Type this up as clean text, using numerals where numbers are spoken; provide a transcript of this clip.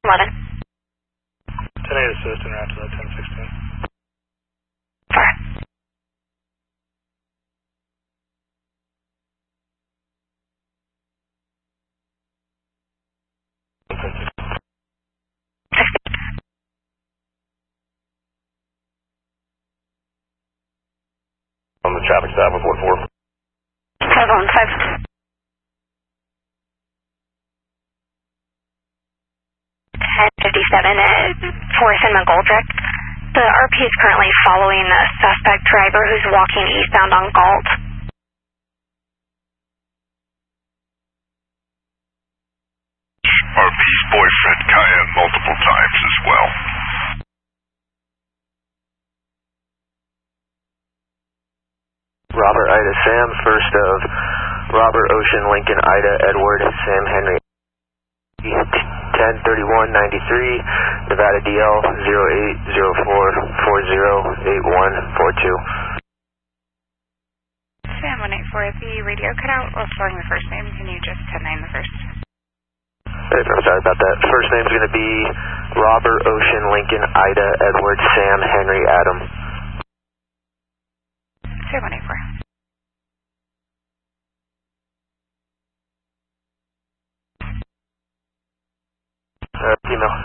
11. 10-8 assist and route to that 1016. Fire. On the traffic stop with 1-4. 515. 1057 Forest and McGoldrick. The RP is currently following the suspect driver who's walking eastbound on Galt. RP's boyfriend Kaya multiple times as well. Robert Ida Sam, first of Robert Ocean Lincoln Ida Edward Sam Henry. 103193, Nevada DL 0804408142. Sam 184, the radio cut out while spelling the first name. Can you just 10-9 the first? I'm sorry about that. First name's going to be Robert Ocean Lincoln Ida Edward Sam Henry Adam. Sam 184. Email.